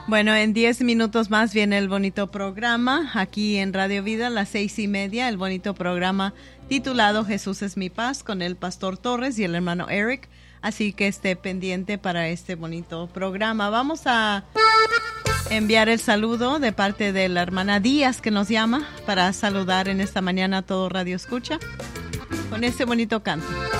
Bueno, en 10 minutos más viene el bonito programa aquí en Radio Vida a las 6:30, el bonito programa titulado Jesús es mi paz con el pastor Torres y el hermano Eric. Así que esté pendiente para este bonito programa. Vamos a enviar el saludo de parte de la hermana Díaz que nos llama para saludar en esta mañana a todo Radio Escucha con este bonito canto.